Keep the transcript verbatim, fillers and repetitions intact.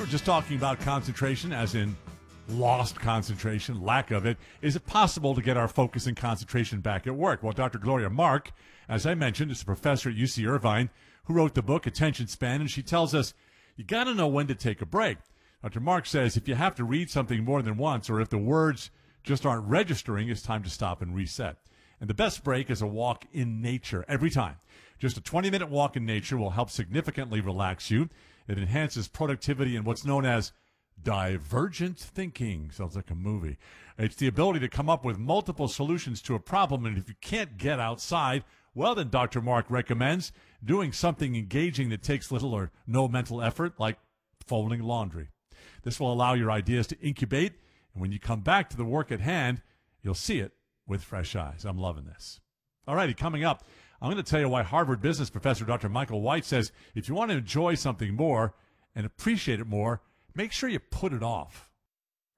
just talking about concentration, as in lost concentration, lack of it. Is it possible to get our focus and concentration back at work? Well, Doctor Gloria Mark, as I mentioned, is a professor at U C Irvine who wrote the book Attention Span, and she tells us you got to know when to take a break. Doctor Mark says if you have to read something more than once, or if the words just aren't registering, it's time to stop and reset. And the best break is a walk in nature every time. Just a twenty-minute walk in nature will help significantly relax you. It enhances productivity and what's known as divergent thinking. Sounds like a movie. It's the ability to come up with multiple solutions to a problem, and if you can't get outside, well, then Doctor Mark recommends doing something engaging that takes little or no mental effort, like folding laundry. This will allow your ideas to incubate, and when you come back to the work at hand, you'll see it with fresh eyes. I'm loving this. All righty, coming up, I'm going to tell you why Harvard business professor Doctor Michael White says if you want to enjoy something more and appreciate it more, make sure you put it off.